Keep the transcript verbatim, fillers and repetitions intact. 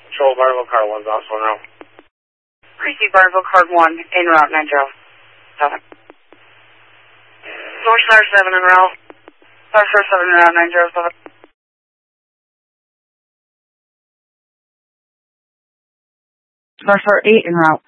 Control Barnville Car one's also en route. Receive Barnville Car one, en route, nine zero seven. North Star seven en route. Star Star seven en route, nine zero seven. Star Star eight en route.